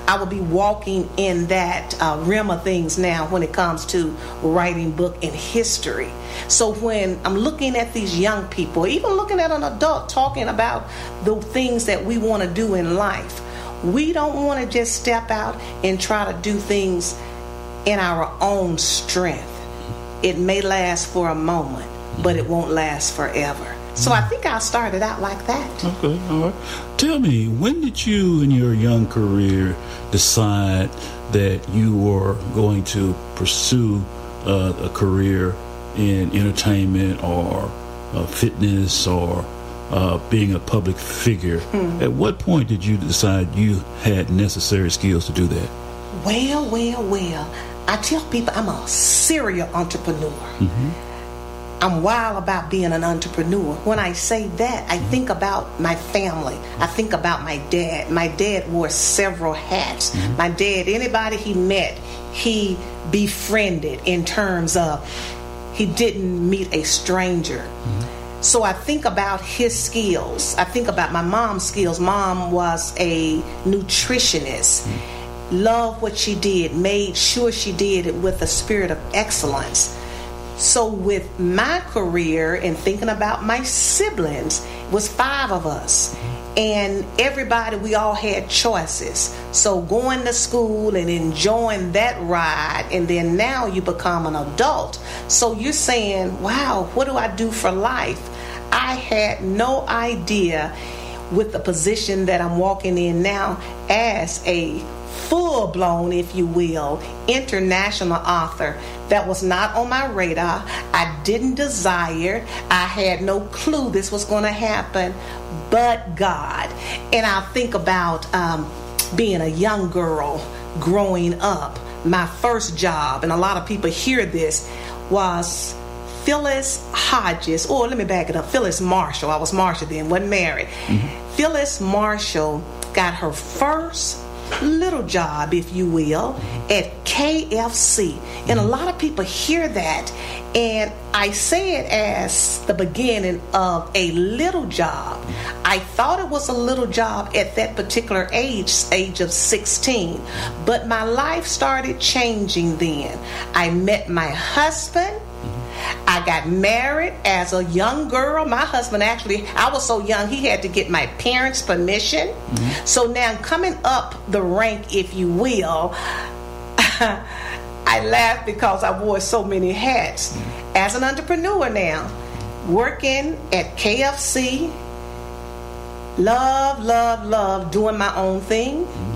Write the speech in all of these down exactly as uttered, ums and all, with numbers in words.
I will be walking in that uh, realm of things now when it comes to writing book and history. So when I'm looking at these young people, even looking at an adult talking about the things that we want to do in life, we don't want to just step out and try to do things in our own strength. It may last for a moment, but it won't last forever. So I think I started out like that. Okay, all right. Tell me, when did you in your young career decide that you were going to pursue uh, a career in entertainment or uh, fitness or uh, being a public figure? Mm. At what point did you decide you had necessary skills to do that? Well, well, well. I tell people I'm a serial entrepreneur. Mm-hmm. I'm wild about being an entrepreneur. When I say that, I think about my family. I think about my dad. My dad wore several hats. Mm-hmm. My dad, anybody he met, he befriended in terms of he didn't meet a stranger. Mm-hmm. So I think about his skills. I think about my mom's skills. Mom was a nutritionist. Mm-hmm. Loved what she did, made sure she did it with a spirit of excellence. So with my career and thinking about my siblings, it was five of us. And everybody, we all had choices. So going to school and enjoying that ride, and then now you become an adult. So you're saying, wow, what do I do for life? I had no idea with the position that I'm walking in now as a full-blown, if you will, international author. That was not on my radar. I didn't desire it. I had no clue this was going to happen, but God. And I think about um, being a young girl growing up. My first job, and a lot of people hear this, was Phyllis Hodges, or let me back it up, Phyllis Marshall. I was Marshall then, wasn't married. Mm-hmm. Phyllis Marshall got her first little job, if you will, at K F C. And a lot of people hear that, and I say it as the beginning of a little job. I thought it was a little job at that particular age, age of sixteen, but my life started changing then. I met my husband. I got married as a young girl. My husband actually, I was so young, he had to get my parents' permission. Mm-hmm. So now coming up the rank, if you will, I laugh because I wore so many hats. Mm-hmm. As an entrepreneur now, working at K F C, love, love, love doing my own thing. Mm-hmm.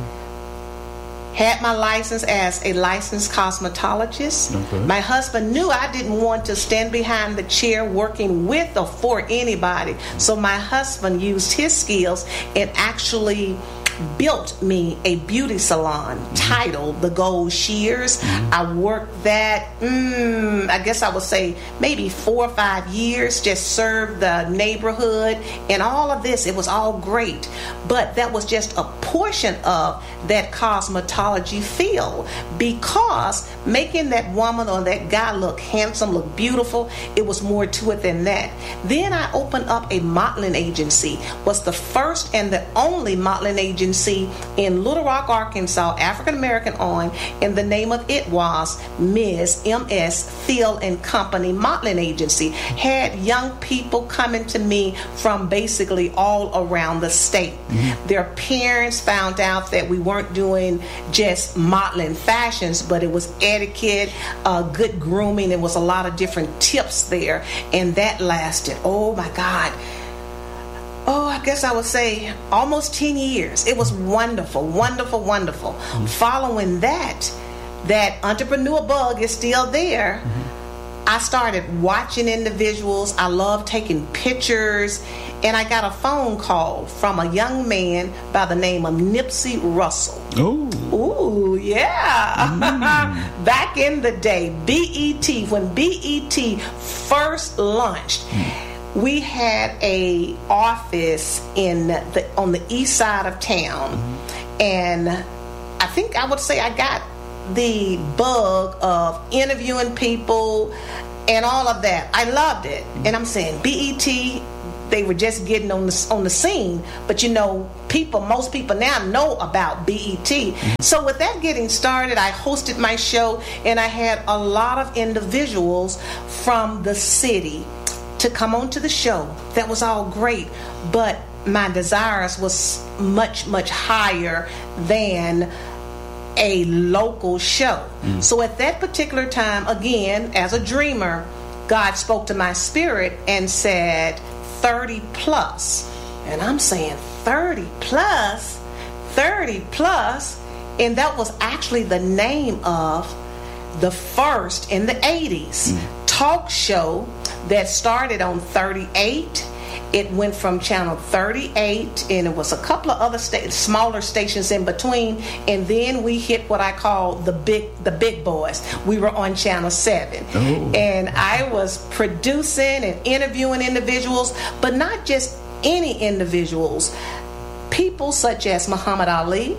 Had my license as a licensed cosmetologist. Okay. My husband knew I didn't want to stand behind the chair working with or for anybody. So my husband used his skills and actually built me a beauty salon mm-hmm. titled The Gold Shears. Mm-hmm. I worked that, mm, I guess I would say maybe four or five years, just served the neighborhood and all of this. It was all great. But that was just a portion of that cosmetology field, because making that woman or that guy look handsome, look beautiful, it was more to it than that. Then I opened up a modeling agency, was the first and the only modeling agency in Little Rock, Arkansas, African American owned, and the name of it was Miz M S Field and Company Modeling Agency. Had young people coming to me from basically all around the state. Mm-hmm. Their parents found out that we weren't doing just modeling fashions, but it was etiquette, uh, good grooming. There was a lot of different tips there, and that lasted, oh my God, Oh, I guess I would say almost ten years. It was wonderful, wonderful, wonderful. Mm-hmm. Following that, that entrepreneur bug is still there. Mm-hmm. I started watching individuals. I love taking pictures. And I got a phone call from a young man by the name of Nipsey Russell. Ooh. Ooh, yeah. Mm. Back in the day, B E T, when B E T first launched, mm. we had a office in the on the east side of town, mm-hmm. and I think I would say I got the bug of interviewing people and all of that. I loved it, mm-hmm. and I'm saying B E T, they were just getting on the on the scene. But you know, people, most people now know about B E T. So with that getting started, I hosted my show, and I had a lot of individuals from the city to come onto the show. That was all great, but my desires was much, much higher than a local show. Mm. So at that particular time, again, as a dreamer, God spoke to my spirit and said thirty plus. And I'm saying thirty plus, thirty plus, and that was actually the name of the first in the eighties mm. talk show that started on thirty-eight. It went from channel thirty-eight, and it was a couple of other sta- smaller stations in between, and then we hit what I call the big the big boys. We were on channel seven. Oh. And I was producing and interviewing individuals, but not just any individuals. People such as Muhammad Ali,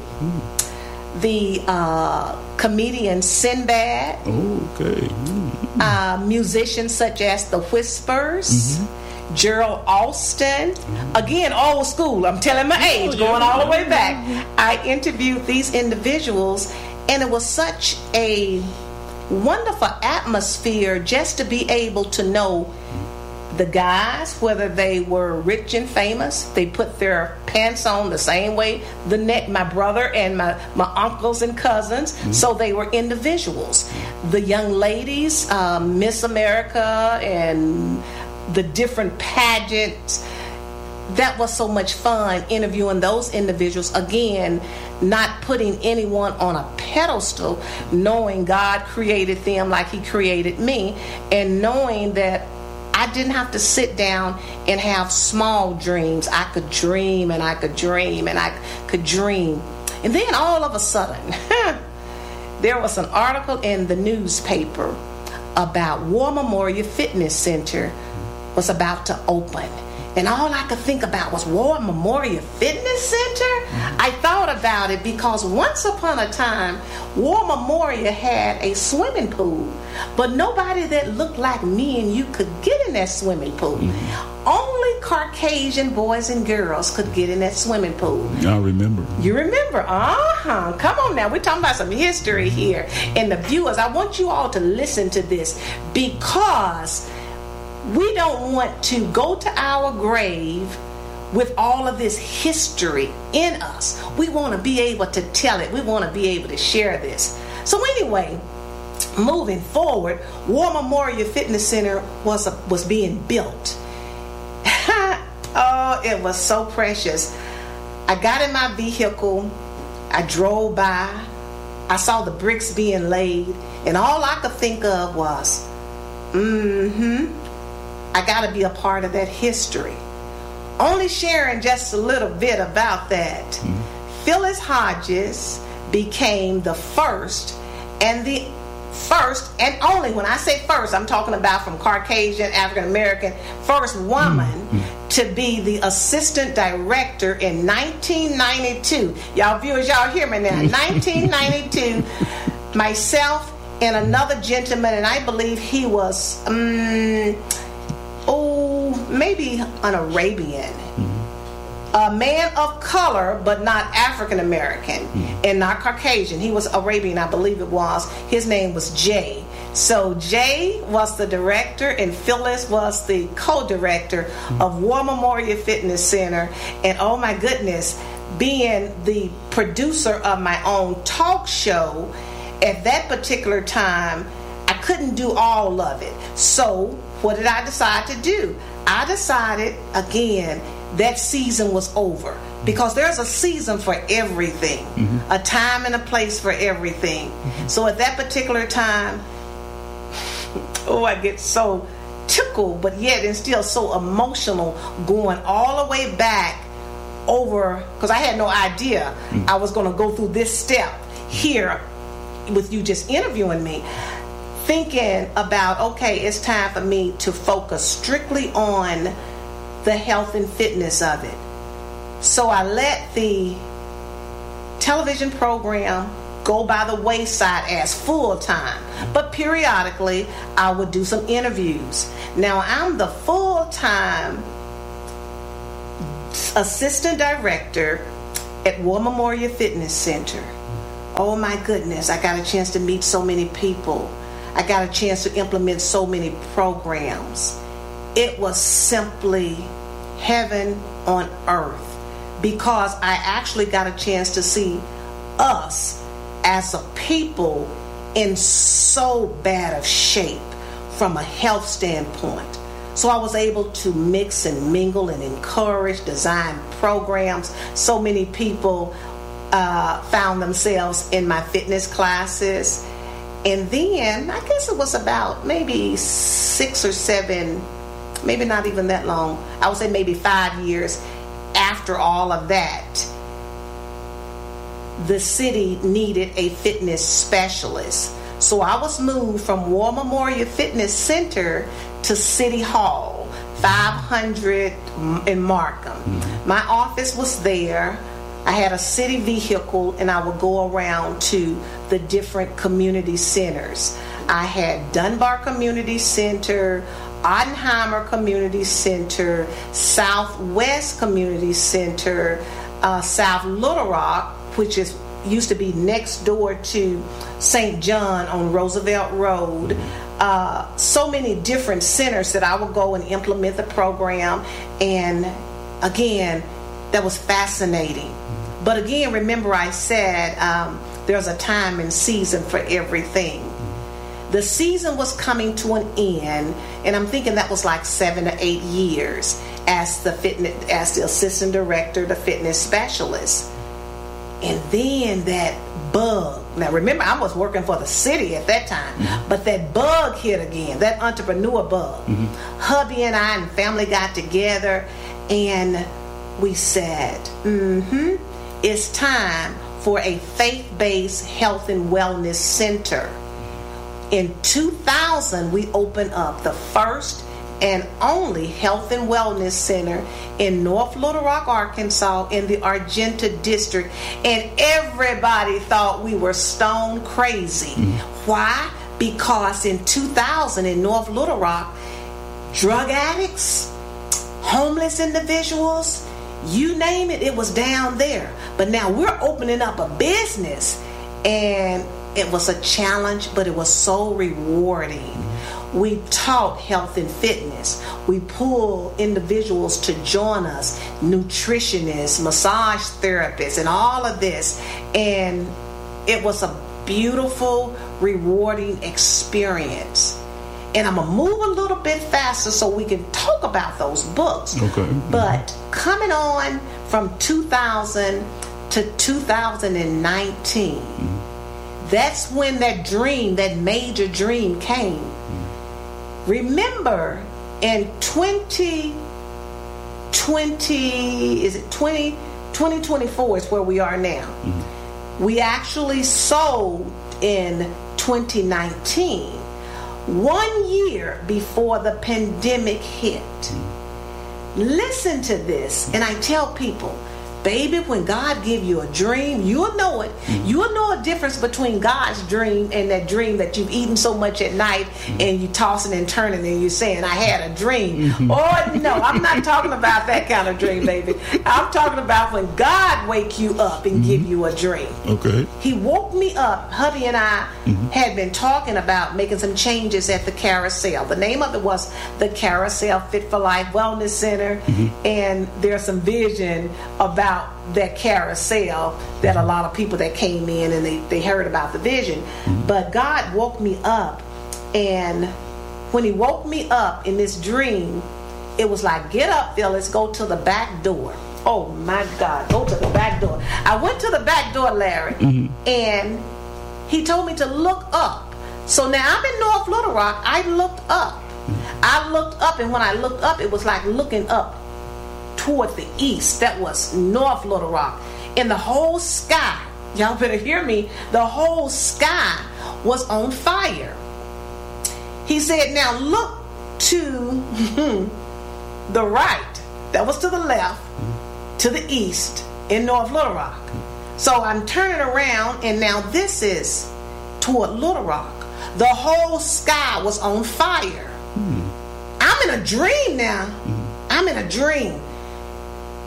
mm. the uh, comedian Sinbad, oh, okay. Mm-hmm. uh, musicians such as the Whispers, mm-hmm. Gerald Alston, again, old school. I'm telling my age, going all the way back. I interviewed these individuals, and it was such a wonderful atmosphere just to be able to know the guys, whether they were rich and famous. They put their pants on the same way the neck, my brother and my, my uncles and cousins, mm-hmm. so they were individuals. The young ladies, um, Miss America and the different pageants. That was so much fun interviewing those individuals. Again, not putting anyone on a pedestal, knowing God created them like He created me, and knowing that I didn't have to sit down and have small dreams. I could dream and I could dream and I could dream. And then all of a sudden, there was an article in the newspaper about War Memorial Fitness Center was about to open. And all I could think about was War Memorial Fitness Center. I thought about it because once upon a time, War Memorial had a swimming pool, but nobody that looked like me and you could get in that swimming pool. Mm-hmm. Only Caucasian boys and girls could get in that swimming pool. I remember. You remember? Uh-huh. Come on now. We're talking about some history here. And the viewers, I want you all to listen to this, because we don't want to go to our grave with all of this history in us. We want to be able to tell it. We want to be able to share this. So anyway, moving forward, War Memorial Fitness Center was a, was being built. Oh, it was so precious. I got in my vehicle. I drove by. I saw the bricks being laid, and all I could think of was, mm-hmm, I got to be a part of that history. Only sharing just a little bit about that. Mm-hmm. Phyllis Hodges became the first and the first and only, when I say first, I'm talking about from Caucasian, African American, first woman mm-hmm. to be the assistant director in nineteen ninety-two. Y'all viewers, y'all hear me now. nineteen ninety-two, myself and another gentleman, and I believe he was, um, oh, maybe an Arabian. Mm-hmm. A man of color, but not African American, mm-hmm. and not Caucasian. He was Arabian, I believe it was. His name was Jay. So Jay was the director, and Phyllis was the co-director mm-hmm. of War Memorial Fitness Center. And oh my goodness, being the producer of my own talk show at that particular time, I couldn't do all of it. So what did I decide to do? I decided, again, that season was over, because there's a season for everything, mm-hmm. a time and a place for everything. Mm-hmm. So at that particular time, oh, I get so tickled, but yet and still so emotional, going all the way back over, because I had no idea mm-hmm. I was going to go through this step here with you just interviewing me. Thinking about, okay, it's time for me to focus strictly on the health and fitness of it. So I let the television program go by the wayside as full time, but periodically I would do some interviews. Now I'm the full time assistant director at War Memorial Fitness Center. Oh my goodness, I got a chance to meet so many people. I got a chance to implement so many programs. It was simply heaven on earth, because I actually got a chance to see us as a people in so bad of shape from a health standpoint. So I was able to mix and mingle and encourage, design programs. So many people uh, found themselves in my fitness classes. And then, I guess it was about maybe six or seven, maybe not even that long, I would say maybe five years after all of that, the city needed a fitness specialist. So I was moved from War Memorial Fitness Center to City Hall, five hundred in Markham. Mm-hmm. My office was there. I had a city vehicle, and I would go around to the different community centers. I had Dunbar Community Center, Ottenheimer Community Center, Southwest Community Center, uh, South Little Rock, which is used to be next door to Saint John on Roosevelt Road. Uh, so many different centers that I would go and implement the program. And again, that was fascinating. But again, remember I said um, there's a time and season for everything. The season was coming to an end, and I'm thinking that was like seven to eight years as the fitness, as the assistant director, the fitness specialist. And then that bug. Now remember, I was working for the city at that time, mm-hmm. but that bug hit again, that entrepreneur bug. Mm-hmm. Hubby and I and family got together, and we said, mm-hmm, it's time for a faith-based health and wellness center. In two thousand, we opened up the first and only health and wellness center in North Little Rock, Arkansas, in the Argenta district. And everybody thought we were stone crazy. Mm-hmm. Why? Because in two thousand in North Little Rock, drug addicts, homeless individuals, you name it, it was down there. But now we're opening up a business, and it was a challenge, but it was so rewarding. We taught health and fitness. We pulled individuals to join us, nutritionists, massage therapists, and all of this. And it was a beautiful, rewarding experience. And I'm going to move a little bit faster so we can talk about those books. Okay. But coming on from two thousand to two thousand nineteen, mm-hmm. that's when that dream, that major dream came. Mm-hmm. Remember, in twenty twenty, is it twenty, twenty twenty-four is where we are now. Mm-hmm. We actually sold in twenty nineteen. One year before the pandemic hit. Listen to this, and I tell people, baby, when God give you a dream, you'll know it. Mm-hmm. You'll know a difference between God's dream and that dream that you've eaten so much at night, mm-hmm. and you tossing and turning and you're saying, I had a dream. Mm-hmm. Oh, no, I'm not talking about that kind of dream, baby. I'm talking about when God wake you up and mm-hmm. give you a dream. Okay. He woke me up. Hubby and I mm-hmm. had been talking about making some changes at the Carousel. The name of it was the Carousel Fit for Life Wellness Center, mm-hmm. and there's some vision about that carousel that a lot of people that came in and they, they heard about the vision. Mm-hmm. But God woke me up, and when he woke me up in this dream, it was like, get up, Phyllis, go to the back door. Oh my God, go to the back door. I went to the back door, Larry, mm-hmm. and he told me to look up. So now I'm in North Little Rock. I looked up. Mm-hmm. I looked up, and when I looked up, it was like looking up toward the east. That was North Little Rock. And the whole sky, y'all better hear me, the whole sky was on fire. He said, now look to the right. That was to the left, to the east in North Little Rock. So I'm turning around, and now this is toward Little Rock. The whole sky was on fire. Mm. I'm in a dream now. Mm. I'm in a dream.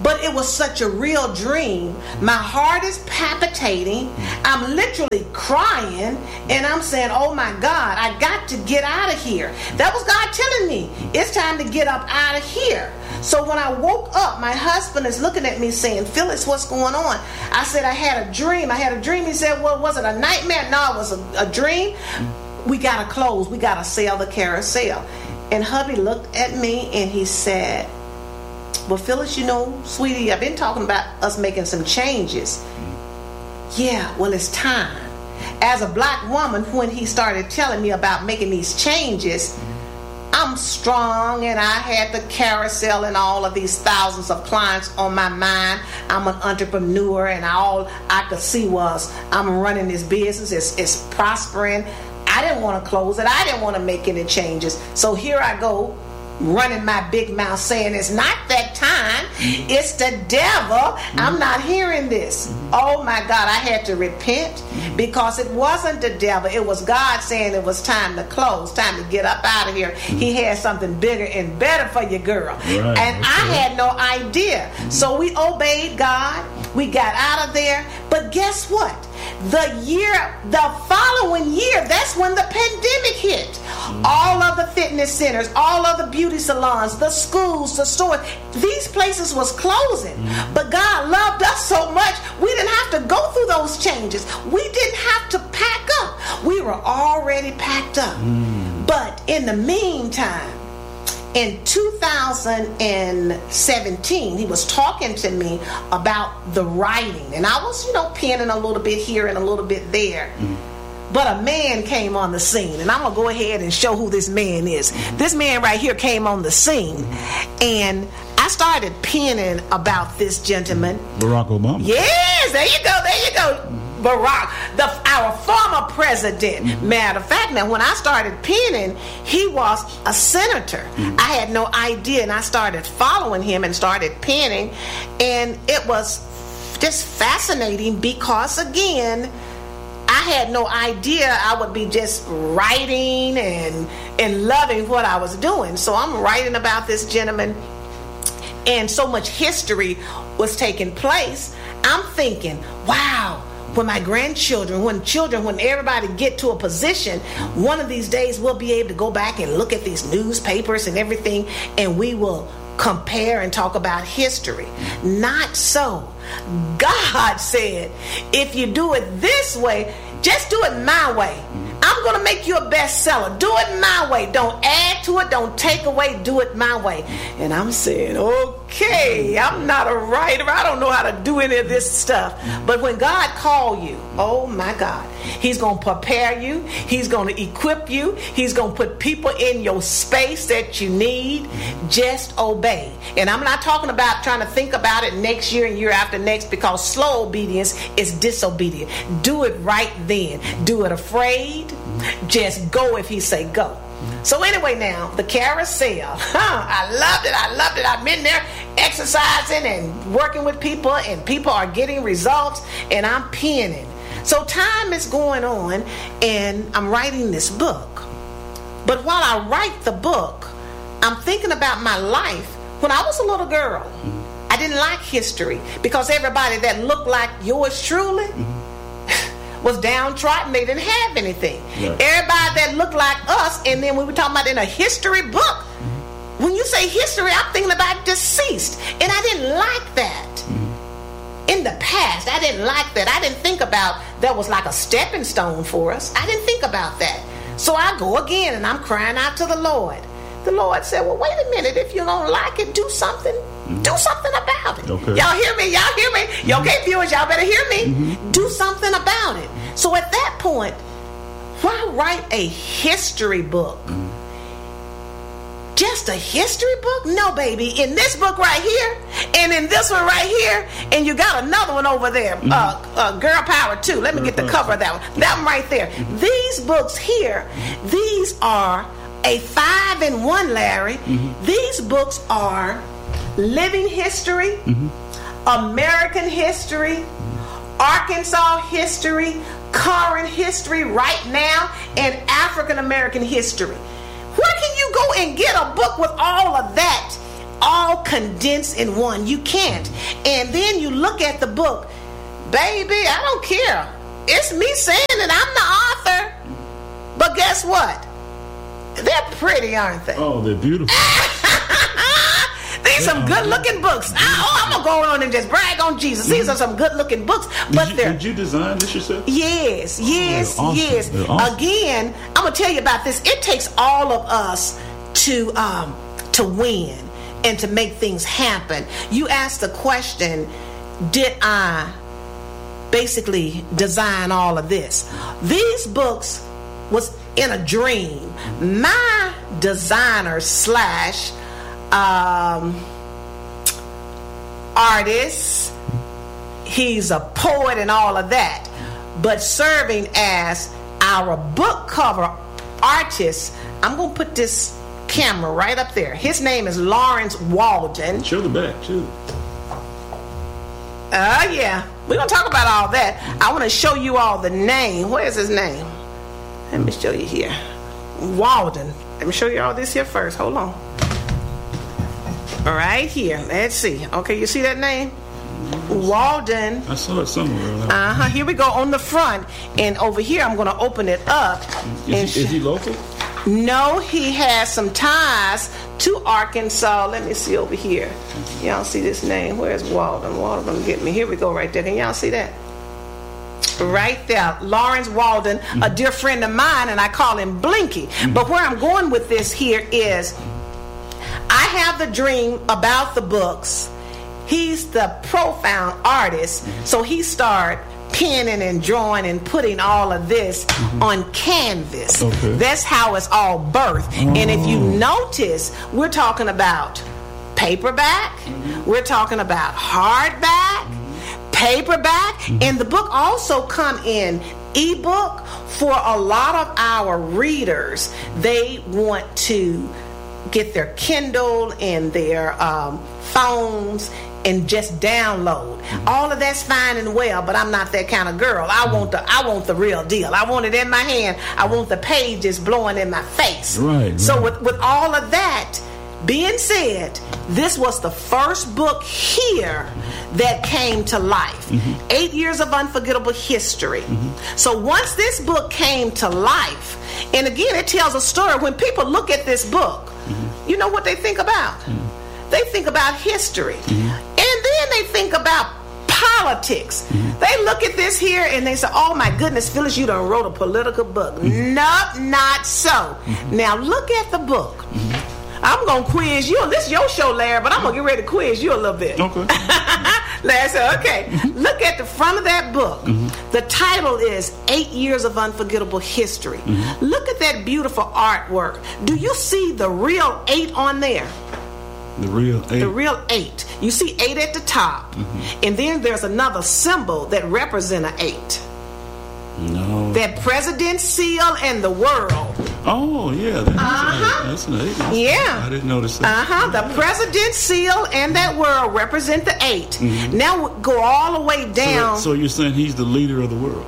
but it was such a real dream. My heart is palpitating. I'm literally crying, and I'm saying, oh my God, I got to get out of here. That was God telling me, it's time to get up out of here. So when I woke up, my husband is looking at me saying, Phyllis, what's going on? I said, I had a dream. I had a dream. He said, well, was it a nightmare? No, it was a, a dream. We got to close. We got to sell the carousel. And hubby looked at me and he said, well, Phyllis, you know, sweetie, I've been talking about us making some changes. Yeah, well, it's time. As a black woman, when he started telling me about making these changes, I'm strong and I had the carousel and all of these thousands of clients on my mind. I'm an entrepreneur and all I could see was I'm running this business. It's, it's prospering. I didn't want to close it. I didn't want to make any changes. So here I go, running my big mouth saying it's not that time, it's the devil. I'm not hearing this. Oh my God, I had to repent because it wasn't the devil. It was God saying it was time to close, time to get up out of here. He had something bigger and better for you, girl. Right, and okay. I had no idea. So we obeyed God. We got out of there. But guess what? The year, the following year, that's when the pandemic hit. Mm-hmm. All of the fitness centers, all of the beauty salons, the schools, the stores, these places was closing. Mm-hmm. But God loved us so much, we didn't have to go through those changes. We didn't have to pack up. We were already packed up. Mm-hmm. But in the meantime, in two thousand seventeen, he was talking to me about the writing. And I was, you know, penning a little bit here and a little bit there. Mm-hmm. But a man came on the scene. And I'm going to go ahead and show who this man is. Mm-hmm. This man right here came on the scene. Mm-hmm. And I started penning about this gentleman. Barack Obama. Yes, there you go, there you go. Mm-hmm. Barack, the, our former president. Mm-hmm. Matter of fact, now when I started penning, he was a senator. Mm-hmm. I had no idea, and I started following him and started penning, and it was just fascinating because, again, I had no idea I would be just writing and and loving what I was doing. So I'm writing about this gentleman, and so much history was taking place. I'm thinking, wow, when my grandchildren, when children, when everybody get to a position, one of these days we'll be able to go back and look at these newspapers and everything, and we will compare and talk about history. Not so. God said, if you do it this way, just do it my way. I'm going to make you a bestseller. Do it my way. Don't add to it. Don't take away. Do it my way. And I'm saying, okay, I'm not a writer. I don't know how to do any of this stuff. But when God called you, oh my God, he's going to prepare you. He's going to equip you. He's going to put people in your space that you need. Just obey. And I'm not talking about trying to think about it next year and year after next, because slow obedience is disobedient. Do it right then. Do it afraid. Just go if he say go. So anyway, now the carousel, huh, I loved it. I loved it. I've been there exercising and working with people, and people are getting results, and I'm penning. So time is going on, and I'm writing this book. But while I write the book, I'm thinking about my life when I was a little girl. I didn't like history because everybody that looked like yours truly was downtrodden. They didn't have anything. Right. Everybody that looked like us, and then we were talking about in a history book. Mm-hmm. When you say history, I'm thinking about deceased, and I didn't like that. Mm-hmm. In the past, I didn't like that. I didn't think about that was like a stepping stone for us. I didn't think about that. So I go again, and I'm crying out to the Lord. The Lord said, well, wait a minute. If you don't like it, do something. Mm-hmm. Do something about it. Okay. Y'all hear me? Y'all hear me? Mm-hmm. Okay, viewers, y'all better hear me. Mm-hmm. Do something about it. So at that point, why write a history book? Mm-hmm. Just a history book? No, baby. In this book right here, and in this one right here, and you got another one over there, mm-hmm. uh, uh, Girl Power two. Let me Girl get the cover of that one. That one right there. Mm-hmm. These books here, these are a five in one, Larry. Mm-hmm. These books are living history, mm-hmm. American history, mm-hmm. Arkansas history, current history right now, and African American history. Where can you go and get a book with all of that all condensed in one. You can't. And then you look at the book, baby, I don't care. It's me saying that I'm the author. But guess what? They're pretty, aren't they? Oh, they're beautiful. These are some good-looking books. I, oh, I'm going to go on and just brag on Jesus. These are some good-looking books. But did, you, they're, did you design this yourself? Yes, yes, oh, awesome. yes. Awesome. Again, I'm going to tell you about this. It takes all of us to um, to win and to make things happen. You asked the question, did I basically design all of this? These books was in a dream. My designer slash um, artist, he's a poet and all of that, but serving as our book cover artist, I'm going to put this camera right up there. His name is Lawrence Walden. Show the back, too. Uh, yeah. We're going to talk about all that. I want to show you all the name. Where's his name? Let me show you here. Walden. Let me show you all this here first. Hold on. Right here. Let's see. Okay, you see that name? Walden. I saw it somewhere. Uh-huh. Here we go on the front. And over here, I'm going to open it up. Is, he, is he local? No, he has some ties to Arkansas. Let me see over here. Y'all see this name? Where's Walden? Walden gonna get me. Here we go right there. Can y'all see that? Right there. Lawrence Walden, mm-hmm. a dear friend of mine, and I call him Blinky. Mm-hmm. But where I'm going with this here is I have the dream about the books. He's the profound artist. Mm-hmm. So he started penning and drawing and putting all of this mm-hmm. on canvas. Okay. That's how it's all birthed. Oh. And if you notice, we're talking about paperback, mm-hmm. we're talking about hardback, mm-hmm. paperback, mm-hmm. and the book also come in ebook. For a lot of our readers, they want to get their Kindle and their um, phones and just download. All of that's fine and well, but I'm not that kind of girl. I want the I want the real deal. I want it in my hand. I want the pages blowing in my face. Right. So right. with, with all of that being said, this was the first book here that came to life. Mm-hmm. Eight years of unforgettable history. Mm-hmm. So once this book came to life, and again, it tells a story. When people look at this book, mm-hmm. you know what they think about? Mm-hmm. They think about history. Mm-hmm. And then they think about politics. Mm-hmm. They look at this here and they say, oh my goodness, Phyllis, you done wrote a political book. Mm-hmm. Nope, not so. Mm-hmm. Now look at the book. Mm-hmm. I'm going to quiz you. This is your show, Larry, but I'm going to get ready to quiz you a little bit. Okay. Larry said, okay. Mm-hmm. Look at the front of that book. Mm-hmm. The title is Eight Years of Unforgettable History. Mm-hmm. Look at that beautiful artwork. Do you see the real eight on there? The real eight. The real eight. You see eight at the top. Mm-hmm. And then there's another symbol that represents an eight. No. That president seal and the world. Oh, yeah. That's, uh-huh. a, that's an eight. That's yeah. I didn't notice that. Uh-huh. The president seal and that world represent the eight. Mm-hmm. Now go all the way down. So, so you're saying he's the leader of the world?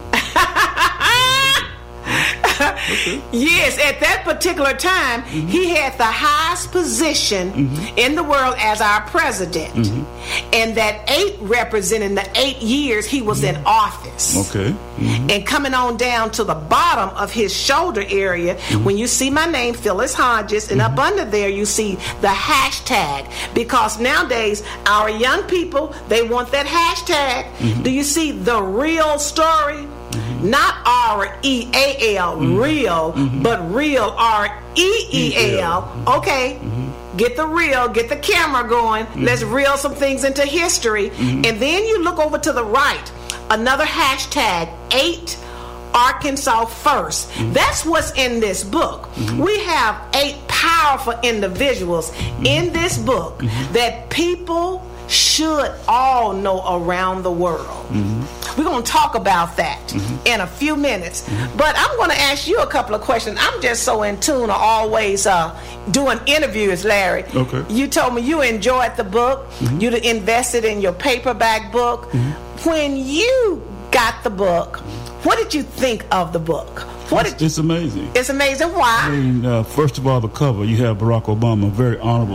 Okay. Yes, at that particular time, mm-hmm. he had the highest position mm-hmm. in the world as our president. Mm-hmm. And that eight representing the eight years he was mm-hmm. in office. Okay. Mm-hmm. And coming on down to the bottom of his shoulder area, mm-hmm. when you see my name, Phyllis Hodges, and mm-hmm. up under there you see the hashtag. Because nowadays, our young people, they want that hashtag. Mm-hmm. Do you see the real story? Mm-hmm. Not R E A L, mm-hmm. real, mm-hmm. but real, R E E L. Okay, mm-hmm. get the reel, get the camera going. Mm-hmm. Let's reel some things into history. Mm-hmm. And then you look over to the right, another hashtag, eight Arkansas first. Mm-hmm. That's what's in this book. Mm-hmm. We have eight powerful individuals mm-hmm. in this book mm-hmm. that people should all know around the world. Mm-hmm. We're going to talk about that mm-hmm. in a few minutes. Mm-hmm. But I'm going to ask you a couple of questions. I'm just so in tune of always uh, doing interviews, Larry. Okay. You told me you enjoyed the book. Mm-hmm. You invested in your paperback book. Mm-hmm. When you got the book, what did you think of the book? What it's, it's amazing. It's amazing. Why? I mean, uh, first of all, the cover, you have Barack Obama, a very honorable man.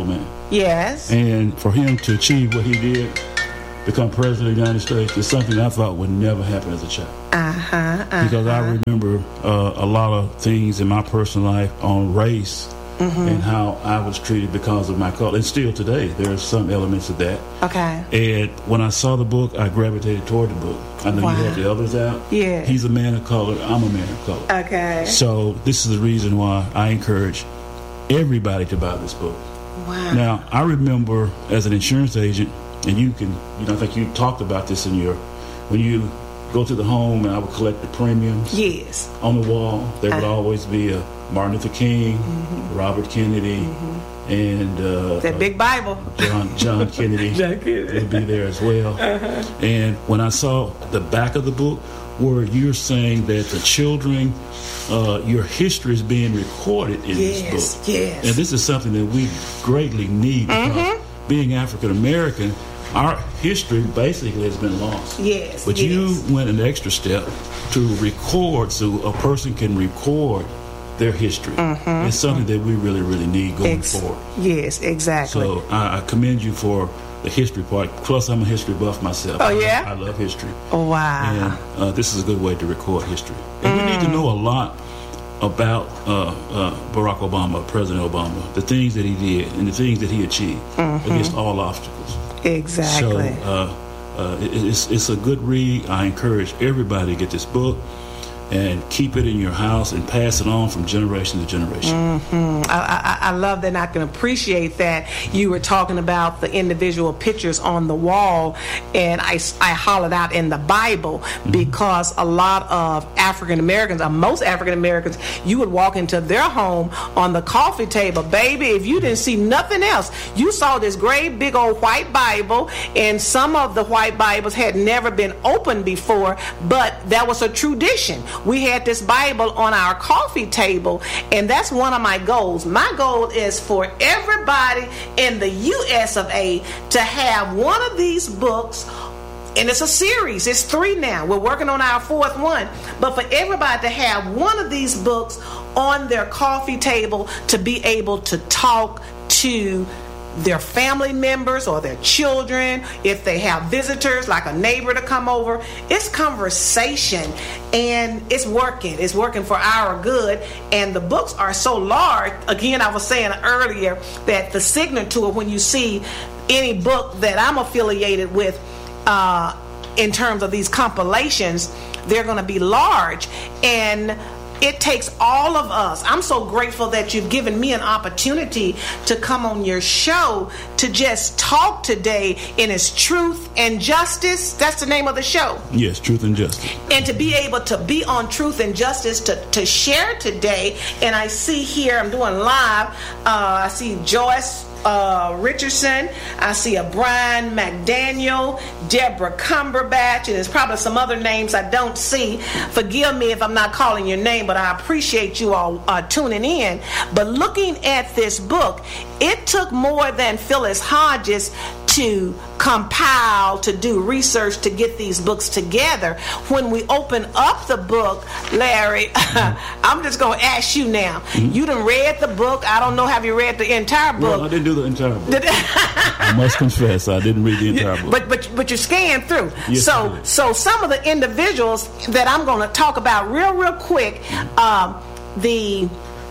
Yes. And for him to achieve what he did, become president of the United States, is something I thought would never happen as a child. Uh-huh, uh-huh. Because I remember uh, a lot of things in my personal life on race mm-hmm. and how I was treated because of my color. And still today, there are some elements of that. Okay. And when I saw the book, I gravitated toward the book. I know wow. you had the others out. Yeah. He's a man of color. I'm a man of color. Okay. So this is the reason why I encourage everybody to buy this book. Wow. Now, I remember as an insurance agent, and you can, you know, I think you talked about this in your, when you go to the home and I would collect the premiums. Yes. On the wall, there would uh, always be a Martin Luther King, mm-hmm. Robert Kennedy, mm-hmm. and uh, that big Bible. John John Kennedy John Kennedy would be there as well. Uh-huh. And when I saw the back of the book, where you're saying that the children, uh, your history is being recorded in yes, this book. Yes. And this is something that we greatly need because mm-hmm. being African American, our history basically has been lost. Yes. But yes. you went an extra step to record so a person can record their history. Mm-hmm. It's something that we really, really need going Ex- forward. Yes, exactly. So I, I commend you for the history part. Plus, I'm a history buff myself. Oh, yeah? I, I love history. Oh, wow. And uh, this is a good way to record history. And mm. we need to know a lot about uh, uh, Barack Obama, President Obama, the things that he did and the things that he achieved mm-hmm. against all obstacles. Exactly. So uh, uh, it, it's, it's a good read. I encourage everybody to get this book and keep it in your house and pass it on from generation to generation. Mm-hmm. I, I, I love that, and I can appreciate that. You were talking about the individual pictures on the wall, and I, I hollered out in the Bible mm-hmm. because a lot of African Americans, or most African Americans, you would walk into their home on the coffee table, baby, if you didn't see nothing else, you saw this great big old white Bible, and some of the white Bibles had never been opened before, but that was a tradition. We had this Bible on our coffee table, and that's one of my goals. My goal is for everybody in the U S of A to have one of these books, and it's a series. It's three now. We're working on our fourth one. But for everybody to have one of these books on their coffee table to be able to talk to their family members or their children, if they have visitors like a neighbor to come over. It's conversation, and it's working. It's working for our good, and the books are so large. Again, I was saying earlier that the signature when you see any book that I'm affiliated with uh, in terms of these compilations, they're going to be large, and it takes all of us. I'm so grateful that you've given me an opportunity to come on your show to just talk today in its Truth and Justice. That's the name of the show. Yes, Truth and Justice. And to be able to be on Truth and Justice to, to share today. And I see here, I'm doing live, uh, I see Joyce Uh, Richardson, I see a Brian McDaniel, Deborah Cumberbatch, and there's probably some other names I don't see. Forgive me if I'm not calling your name, but I appreciate you all uh, tuning in. But looking at this book, it took more than Phyllis Hodges to compile, to do research, to get these books together. When we open up the book, Larry, mm-hmm. I'm just going to ask you now. Mm-hmm. You done read the book. I don't know, have you read the entire book? Well, I didn't do the entire book. I must confess, I didn't read the entire book. But but but you scanned through. Yes, so so some of the individuals that I'm going to talk about real real quick, um, the.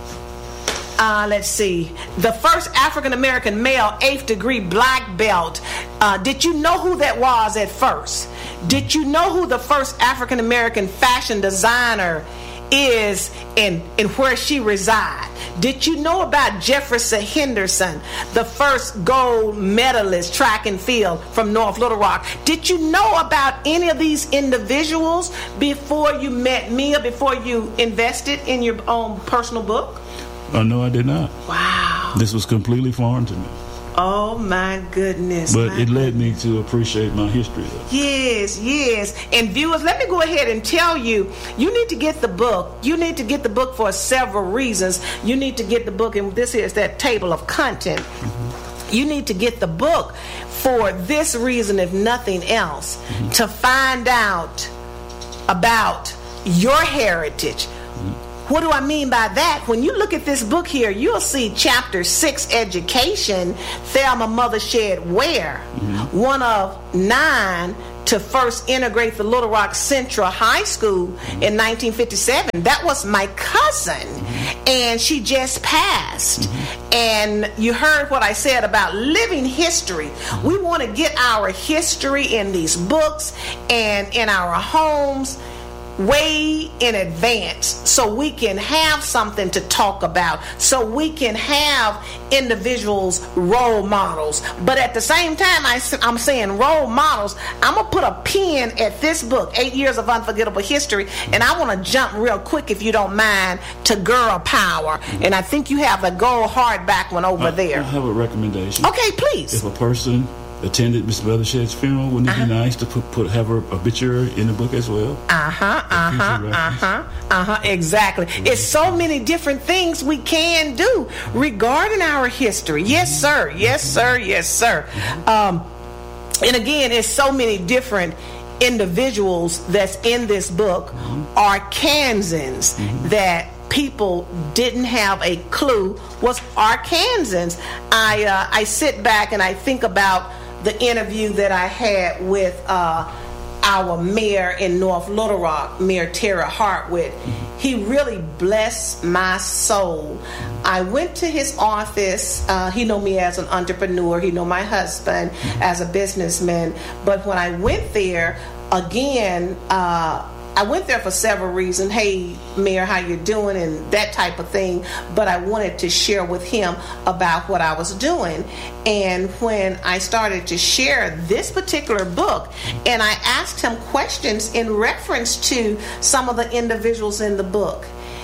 Uh, let's see. The first African American male eighth degree black belt. Uh, did you know who that was at first? Did you know who the first African American fashion designer is and, and where she resides? Did you know about Jefferson Henderson, the first gold medalist track and field from North Little Rock? Did you know about any of these individuals before you met me or before you invested in your own personal book? Oh, no, I did not. Wow. This was completely foreign to me. Oh, my goodness. But my it led me to appreciate my history, though. Yes, yes. And viewers, let me go ahead and tell you, you need to get the book. You need to get the book for several reasons. You need to get the book, and this is that table of content. Mm-hmm. You need to get the book for this reason, if nothing else, mm-hmm. to find out about your heritage. Mm-hmm. What do I mean by that? When you look at this book here, you'll see chapter six, education, Thelma Mothershed Ware, mm-hmm. one of nine to first integrate the Little Rock Central High School in nineteen fifty-seven. That was my cousin, mm-hmm. and she just passed. Mm-hmm. And you heard what I said about living history. Mm-hmm. We want to get our history in these books and in our homes way in advance, so we can have something to talk about, so we can have individuals role models. But at the same time, I, I'm saying role models, I'm gonna put a pin at this book, Eight Years of Unforgettable History, and I want to jump real quick, if you don't mind, to Girl Power. And I think you have the gold hardback one over I, there. I have a recommendation. Okay, please. If a person attended Miss Mothershed's funeral, wouldn't it uh-huh. be nice to put, put have her obituary in the book as well? Uh-huh, uh-huh, uh-huh, uh-huh, exactly. Mm-hmm. It's so many different things we can do regarding our history. Yes, sir. Yes, sir. Yes, sir. Um, and again, it's so many different individuals that's in this book, mm-hmm. Arkansans, mm-hmm. that people didn't have a clue was Arkansans. I uh, I sit back and I think about the interview that I had with uh, our mayor in North Little Rock, Mayor Terry Hartwick. He really blessed my soul. I went to his office. Uh, he know me as an entrepreneur. He know my husband as a businessman. But when I went there, again, uh, I went there for several reasons. Hey, Mayor, how you doing? And that type of thing. But I wanted to share with him about what I was doing. And when I started to share this particular book, and I asked him questions in reference to some of the individuals in the book.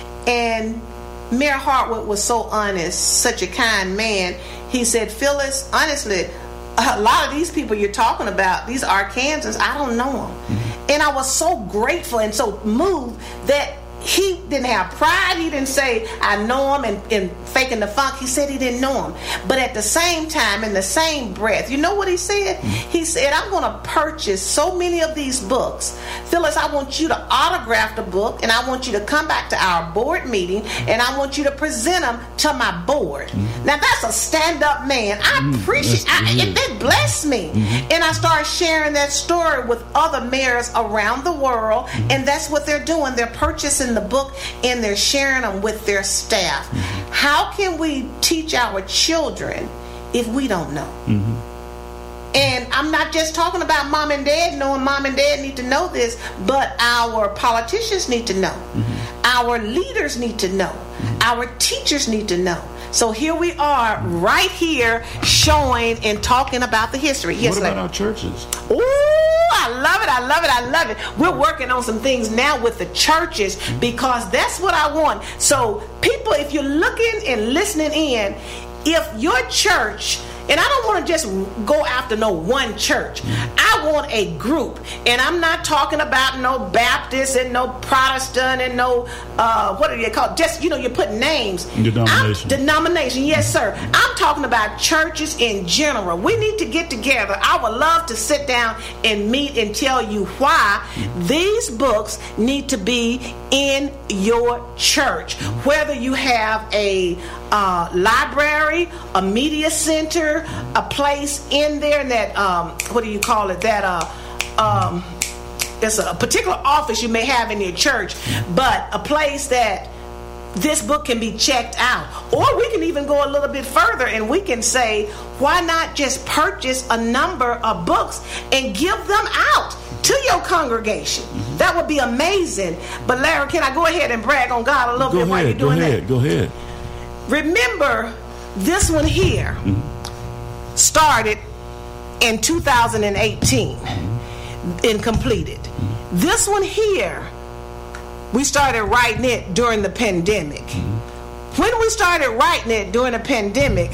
And Mayor Hartwick was so honest, such a kind man. He said, Phyllis, honestly, a lot of these people you're talking about, these Arkansans, I don't know them. Mm-hmm. And I was so grateful and so moved that he didn't have pride. He didn't say, I know him and, and faking the funk. He said he didn't know him. But at the same time, in the same breath, you know what he said? Mm-hmm. He said, I'm going to purchase so many of these books. Phyllis, I want you to autograph the book, and I want you to come back to our board meeting, and I want you to present them to my board. Mm-hmm. Now, that's a stand-up man. I mm-hmm. appreciate it. That blessed me. Mm-hmm. And I started sharing that story with other mayors around the world, mm-hmm. and that's what they're doing. They're purchasing the book and they're sharing them with their staff. Mm-hmm. How can we teach our children if we don't know? Mm-hmm. And I'm not just talking about mom and dad knowing. Mom and dad need to know this, but our politicians need to know. Mm-hmm. Our leaders need to know. Mm-hmm. Our teachers need to know. So here we are, right here, showing and talking about the history. Yes, what about like, our churches? Ooh, I love it, I love it, I love it. We're working on some things now with the churches because that's what I want. So people, if you're looking and listening in, if your church, and I don't want to just go after no one church. I want a group. And I'm not talking about no Baptist and no Protestant and no, uh, what are they called? Just, you know, you put names. Denomination. I'm, denomination, yes, sir. I'm talking about churches in general. We need to get together. I would love to sit down and meet and tell you why these books need to be in your church. Whether you have a uh, library, a media center, a place in there that um, what do you call it? That uh, um, it's a particular office you may have in your church, but a place that this book can be checked out. Or we can even go a little bit further and we can say, why not just purchase a number of books and give them out to your congregation? Mm-hmm. That would be amazing. But Larry, can I go ahead and brag on God a little go bit ahead, while you're doing go ahead, that? Go ahead. Remember, this one here mm-hmm. started in two thousand eighteen mm-hmm. and completed. Mm-hmm. This one here, we started writing it during the pandemic. Mm-hmm. When we started writing it during the pandemic,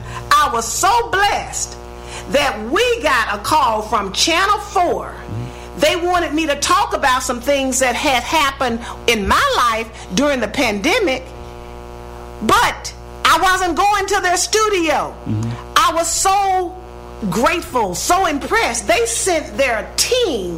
I was so blessed that we got a call from Channel four. Mm-hmm. They wanted me to talk about some things that had happened in my life during the pandemic, but I wasn't going to their studio. Mm-hmm. I was so grateful, so impressed. They sent their team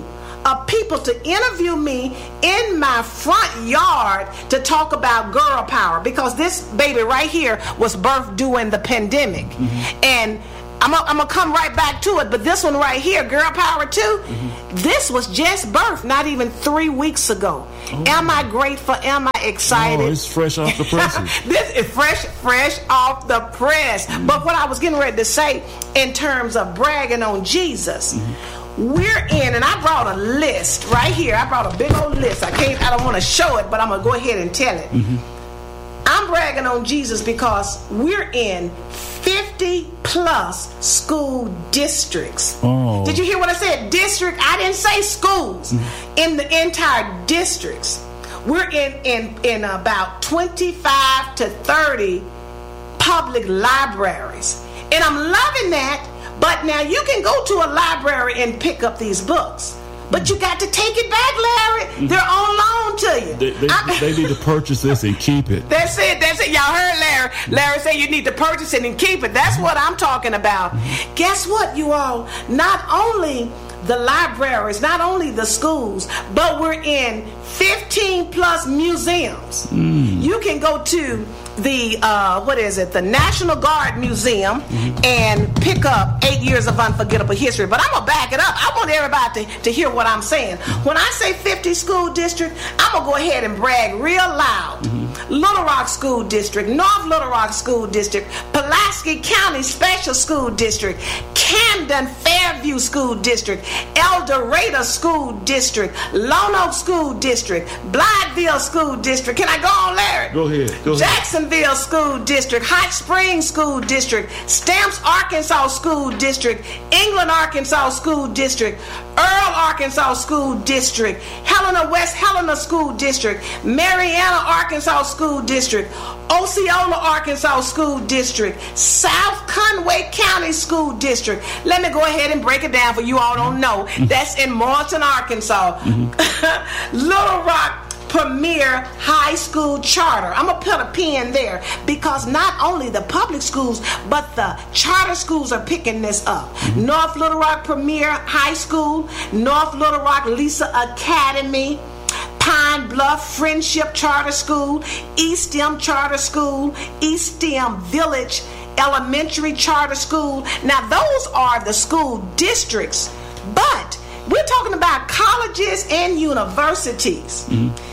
of people to interview me in my front yard to talk about girl power, because this baby right here was birthed during the pandemic. Mm-hmm. And I'm going to come right back to it, but this one right here, Girl Power two, mm-hmm. this was just birthed not even three weeks ago. Oh. Am I grateful? Am I excited? Oh, it's fresh off the presses. This is fresh, fresh off the press. Mm-hmm. But what I was getting ready to say in terms of bragging on Jesus, mm-hmm. we're in, and I brought a list right here. I brought a big old list. I can't, I don't want to show it, but I'm going to go ahead and tell it. Mm-hmm. I'm bragging on Jesus because we're in fifty plus school districts. Oh. Did you hear what I said? District. I didn't say schools. Mm-hmm. In the entire districts. We're in, in, in about twenty-five to thirty public libraries. And I'm loving that. But now you can go to a library and pick up these books. But you got to take it back, Larry. They're on loan to you. They, they, I, they need to purchase this and keep it. That's it. That's it. Y'all heard Larry. Larry say you need to purchase it and keep it. That's what I'm talking about. Mm-hmm. Guess what, you all? Not only the libraries, not only the schools, but we're in fifteen plus museums. Mm. You can go to the uh, what is it? The National Guard Museum, mm-hmm. and pick up eight years of unforgettable history. But I'm gonna back it up. I want everybody to, to hear what I'm saying. When I say fifty school district, I'm gonna go ahead and brag real loud. Mm-hmm. Little Rock School District, North Little Rock School District, Pulaski County Special School District, Camden Fairview School District, El Dorado School District, Lone Oak School District, Blytheville School District. Can I go on, Larry? Go ahead. Go ahead. Jacksonville School District, Hot Springs School District, Stamps Arkansas School District, England Arkansas School District, Earl Arkansas School District, Helena West Helena School District, Mariana Arkansas School District, Osceola Arkansas School District, South Conway County School District. Let me go ahead and break it down for you all don't know. That's in Morton, Arkansas. Mm-hmm. Little Rock Premier High School Charter. I'm going to put a pin there because not only the public schools, but the charter schools are picking this up. Mm-hmm. North Little Rock Premier High School, North Little Rock Lisa Academy, Pine Bluff Friendship Charter School, East End Charter School, East End Village Elementary Charter School. Now, those are the school districts, but we're talking about colleges and universities. Mm-hmm.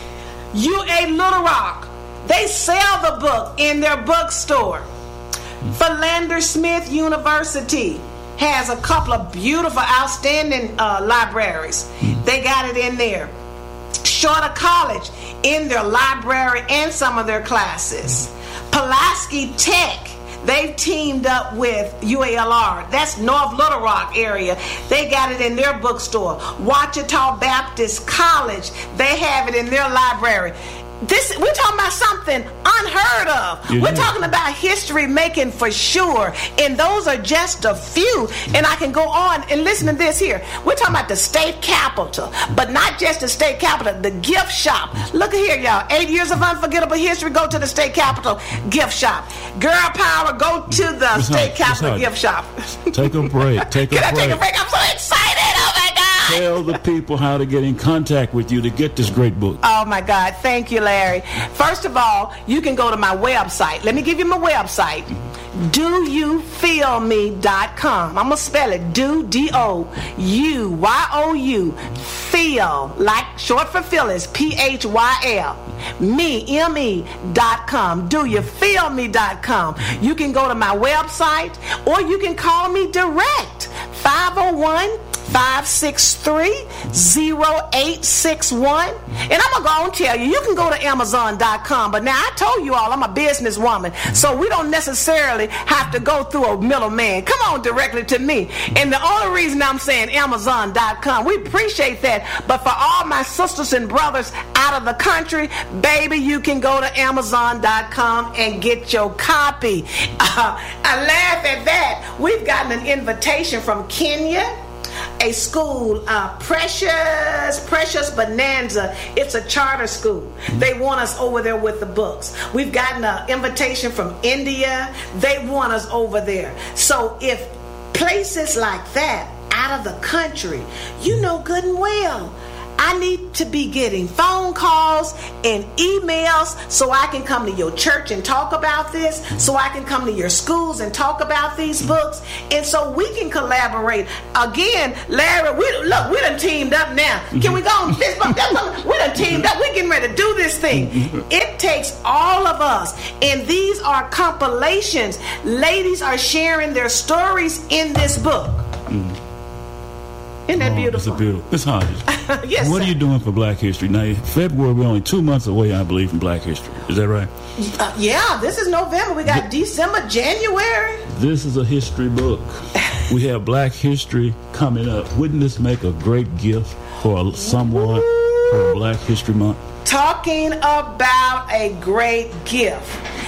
U A Little Rock, they sell the book in their bookstore. Mm-hmm. Philander Smith University has a couple of beautiful, outstanding uh, libraries. Mm-hmm. They got it in there. Shorter College in their library and some of their classes. Mm-hmm. Pulaski Tech, they've teamed up with U A L R. That's North Little Rock area. They got it in their bookstore. Ouachita Baptist College, they have it in their library. This, we're talking about something unheard of. Yeah. We're talking about history making for sure. And those are just a few. And I can go on and listen to this here. We're talking about the state capitol, but not just the state capitol, the gift shop. Look at here, y'all. Eight years of unforgettable history. Go to the state capitol gift shop. Girl Power, go to the Miz state Hunt, capitol gift shop. Take a break. Take a Can break. I take a break? I'm so excited. Oh my God. Tell the people how to get in contact with you to get this great book. Oh my God. Thank you, Larry. First of all, you can go to my website. Let me give you my website. do you feel me dot com. I'm going to spell it. Do, D O U Y O U. Feel, like short for Phyllis, P H Y L. Me, M E dot com. do you feel me dot com. You can go to my website or you can call me direct. five oh one, five six three, oh eight six one. And I'm going to go and tell you, you can go to amazon dot com. But now I told you all I'm a businesswoman, so we don't necessarily have to go through a middleman. Come on directly to me. And the only reason I'm saying amazon dot com, we appreciate that. But for all my sisters and brothers out of the country, baby, you can go to amazon dot com and get your copy. Uh, I laugh at that. We've gotten an invitation from Kenya, a school, uh, Precious, Precious Bonanza. It's a charter school. They want us over there with the books. We've gotten an invitation from India. They want us over there. So if places like that out of the country, you know good and well, I need to be getting phone calls and emails so I can come to your church and talk about this, so I can come to your schools and talk about these books, and so we can collaborate. Again, Larry, we look, we done teamed up now. Can we go on this book? We done teamed up. We're getting ready to do this thing. It takes all of us, and these are compilations. Ladies are sharing their stories in this book. Mm. Isn't that oh, beautiful? It's a beautiful. Miss Hodges. Yes, what sir. are you doing for Black History? Now, February, we're only two months away, I believe, from Black History. Is that right? Uh, yeah, this is November. We got Th- December, January. This is a history book. We have Black History coming up. Wouldn't this make a great gift for someone for Black History Month? Talking about a great gift.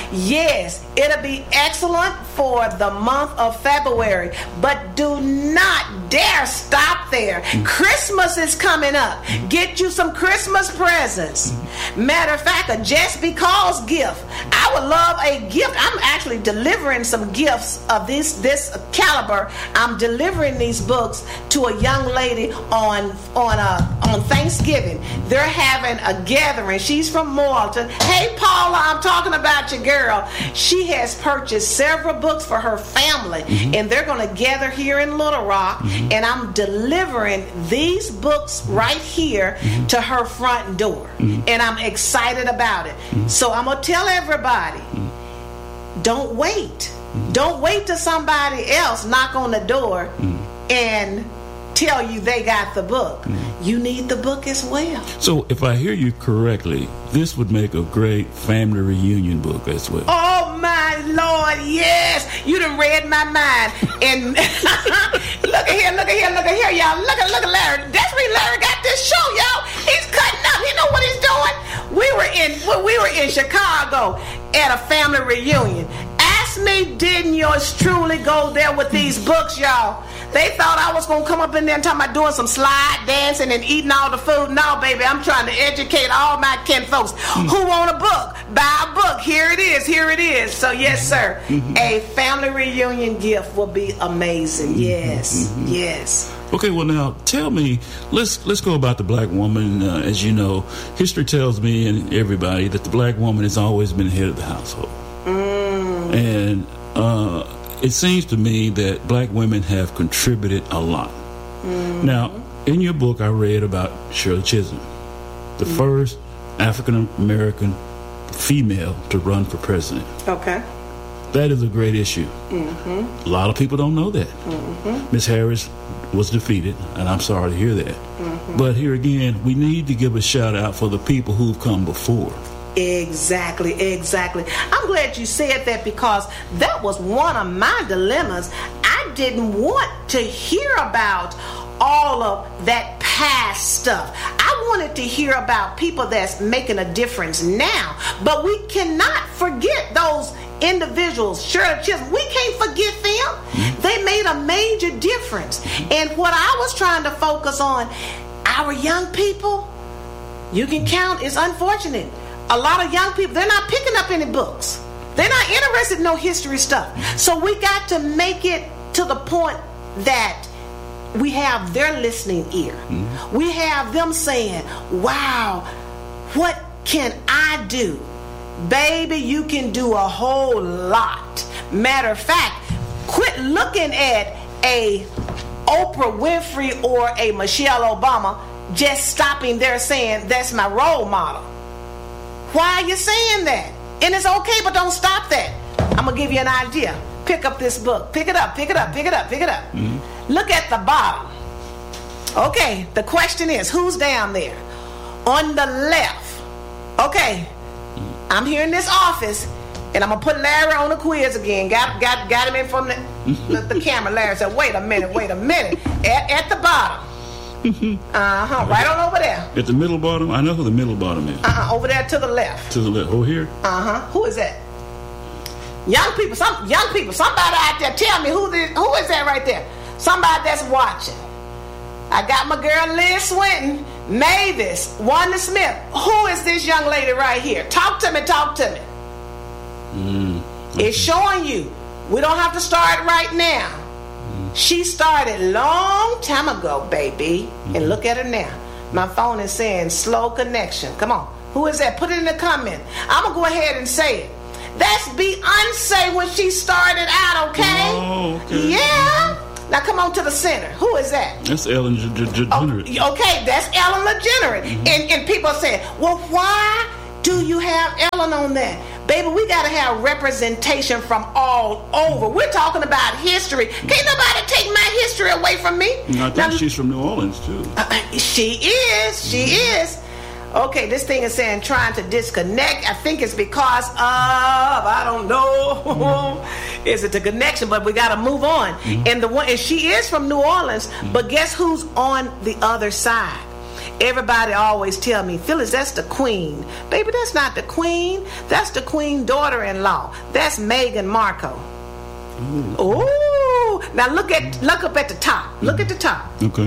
Yes, it'll be excellent for the month of February, but do not dare stop there. Mm. Christmas is coming up. Get you some Christmas presents. Mm. Matter of fact, a Just Because gift. I would love a gift. I'm actually delivering some gifts of this this caliber. I'm delivering these books to a young lady on on uh, on Thanksgiving. They're having a gathering. She's from Malta. Hey, Paula, I'm talking about your girl. She has purchased several books for her family, mm-hmm. and they're going to gather here in Little Rock, mm-hmm. and I'm delivering these books right here mm-hmm. to her front door, mm-hmm. and I'm excited about it. Mm-hmm. So I'm going to tell everybody, mm-hmm. don't wait. Mm-hmm. Don't wait till somebody else knock on the door mm-hmm. and tell you they got the book. Mm-hmm. You need the book as well. So if I hear you correctly, this would make a great family reunion book as well. Oh my Lord, yes. You done read my mind. And look at here, look at here, look at here, y'all. Look at look at Larry. That's where Larry got this show, y'all. He's cutting up. He know what he's doing. We were in we were in Chicago at a family reunion. Ask me, didn't yours truly go there with these books, y'all? They thought I was going to come up in there and talk about doing some slide dancing and eating all the food. No, baby, I'm trying to educate all my kin folks. Mm-hmm. Who want a book? Buy a book. Here it is. Here it is. So, yes, sir. Mm-hmm. A family reunion gift will be amazing. Yes. Mm-hmm. Yes. Okay, well, now, tell me, let's let's go about the black woman. Uh, as you know, history tells me and everybody that the black woman has always been the head of the household. Mm. And uh, it seems to me that black women have contributed a lot. Mm. Now, in your book, I read about Shirley Chisholm, the mm. first African-American female to run for president. Okay. That is a great issue. Mm-hmm. A lot of people don't know that. Mm-hmm. Miss Harris was defeated, and I'm sorry to hear that. Mm-hmm. But here again, we need to give a shout out for the people who've come before. Exactly, exactly. I'm glad you said that, because that was one of my dilemmas. I didn't want to hear about all of that past stuff. I wanted to hear about people that's making a difference now. But we cannot forget those individuals. Shirley Chisholm, we can't forget them. Mm-hmm. They made a major difference. And what I was trying to focus on, our young people, you can count, it's unfortunate. A lot of young people, they're not picking up any books. They're not interested in no history stuff. So we got to make it to the point that we have their listening ear. Mm-hmm. We have them saying, wow, what can I do? Baby, you can do a whole lot. Matter of fact, quit looking at a Oprah Winfrey or a Michelle Obama just stopping there saying, that's my role model. Why are you saying that? And it's okay, but don't stop that. I'm going to give you an idea. Pick up this book. Pick it up, pick it up, pick it up, pick it up. Mm-hmm. Look at the bottom. Okay, the question is, who's down there? On the left. Okay, I'm here in this office, and I'm going to put Larry on the quiz again. Got got got him in from the, the, the camera. Larry said, wait a minute, wait a minute. At, at the bottom. Uh-huh, right on over there. At the middle bottom? I know who the middle bottom is. Uh-huh, over there to the left. To the left. Oh, here? Uh-huh. Who is that? Young people, some young people, somebody out there, tell me who this, who is that right there? Somebody that's watching. I got my girl Liz Swinton, Mavis, Wanda Smith. Who is this young lady right here? Talk to me, talk to me. Mm, okay. It's showing you. We don't have to start right now. Mm. She started long time ago, baby. Mm-hmm. And look at her now. My phone is saying slow connection. Come on. Who is that? Put it in the comment. I'm going to go ahead and say it. That's Beyonce when she started out, okay? Oh, okay. Yeah. Now come on to the center. Who is that? That's Ellen DeGeneres. Oh, okay, that's Ellen DeGeneres. Mm-hmm. And, and people are saying, well, why do you have Ellen on that? Baby, we got to have representation from all over. We're talking about history. Can't nobody take my history away from me. I think now, she's from New Orleans, too. Uh, she is. She mm-hmm. is. Okay, this thing is saying trying to disconnect. I think it's because of, I don't know, mm-hmm. is it the connection? But we got to move on. Mm-hmm. And the one, and she is from New Orleans, mm-hmm. but guess who's on the other side? Everybody always tell me, Phyllis, that's the queen. Baby, that's not the queen. That's the queen daughter-in-law. That's Meghan Markle. Ooh. Ooh. Now look at look up at the top. Look at the top. Okay.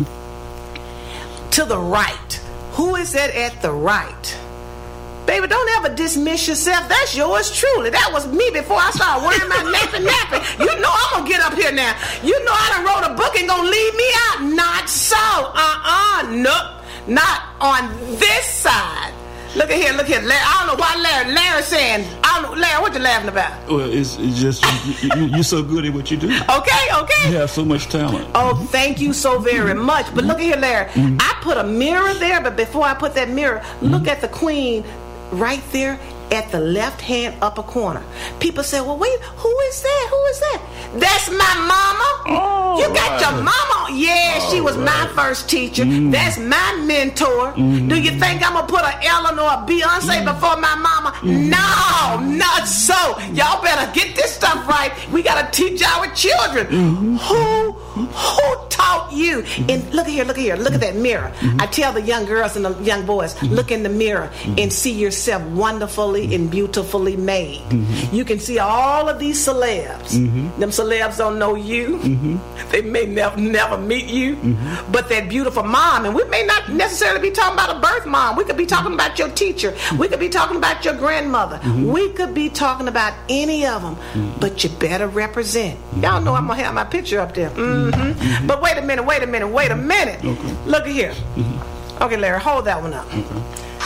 To the right. Who is that at the right? Baby, don't ever dismiss yourself. That's yours truly. That was me before I started wearing my nappy nappy. You know I'm going to get up here now. You know I done wrote a book and going to leave me out. Not so. Uh-uh. Nope. Not on this side. Look at here, look here. Larry, I don't know why Larry. Larry's saying, I don't know, Larry, what you laughing about? Well, it's, it's just, you, you, you're so good at what you do. Okay, okay. You have so much talent. Oh, thank you so very much. But look at here, Larry. Mm-hmm. I put a mirror there, but before I put that mirror, look mm-hmm. at the queen right there at the left-hand upper corner. People say, well, wait, who is that? Who is that? That's my mama. Oh, you got right. your mama. Yeah, oh, she was right. my first teacher. Mm. That's my mentor. Mm. Do you think I'm going to put an Ellen or a Beyonce mm. before my mama? Mm. No, not so. Y'all better get this stuff right. We got to teach our children. Mm-hmm. Who, who taught you? And look at here, look at here. Look at that mirror. Mm-hmm. I tell the young girls and the young boys, mm-hmm. look in the mirror mm-hmm. and see yourself wonderfully and beautifully made. Mm-hmm. You can see all of these celebs. Mm-hmm. Them celebs don't know you. Mm-hmm. They may never never meet you. Mm-hmm. But that beautiful mom, and we may not necessarily be talking about a birth mom. We could be talking about your teacher. Mm-hmm. We could be talking about your grandmother. Mm-hmm. We could be talking about any of them. Mm-hmm. But you better represent. Mm-hmm. Y'all know I'm going to have my picture up there. Mm-hmm. Mm-hmm. But wait a minute, wait a minute, wait a minute. Okay. Look at here. Mm-hmm. Okay, Larry, hold that one up. Okay.